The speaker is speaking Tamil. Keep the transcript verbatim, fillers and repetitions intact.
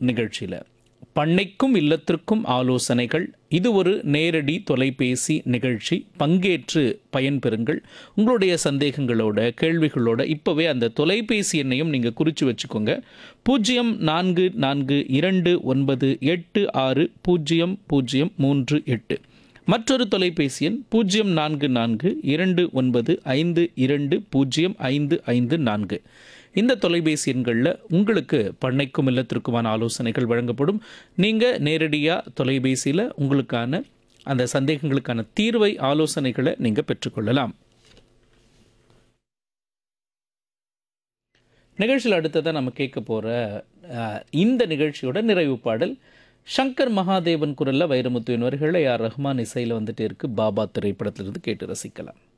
நிகழ்ச்சியில் பண்ணைக்கும் இல்லத்திற்கும் ஆலோசனைகள். இது ஒரு நேரடி தொலைபேசி நிகழ்ச்சி. பங்கேற்று பயன்பெறுங்கள். உங்களுடைய சந்தேகங்களோட கேள்விகளோட இப்போவே அந்த தொலைபேசி எண்ணையும் நீங்கள் குறித்து வச்சுக்கோங்க. பூஜ்ஜியம் நான்கு நான்கு இரண்டு ஒன்பது எட்டு ஆறு பூஜ்ஜியம் பூஜ்ஜியம் மூன்று எட்டு. மற்றொரு தொலைபேசி எண் பூஜ்ஜியம் நான்கு நான்கு இரண்டு ஒன்பது ஐந்து இரண்டு பூஜ்ஜியம் ஐந்து ஐந்து நான்கு. இந்த தொலைபேசி எண்களில் உங்களுக்கு பண்ணைக்கும் இல்லத்திற்குமான ஆலோசனைகள் வழங்கப்படும். நீங்கள் நேரடியாக தொலைபேசியில் உங்களுக்கான அந்த சந்தேகங்களுக்கான தீர்வை ஆலோசனைகளை நீங்கள் பெற்றுக்கொள்ளலாம். நிகழ்ச்சியில் அடுத்ததாக நம்ம கேட்க போகிற இந்த நிகழ்ச்சியோட நிறைவு பாடல் சங்கர் மகாதேவன் குரலில் வைரமுத்துவின் வரிகளில் ஏ ஆர் ரஹ்மான் இசையில் வந்துட்டு இருக்கு. பாபா திரைப்படத்திலிருந்து கேட்டு ரசிக்கலாம்.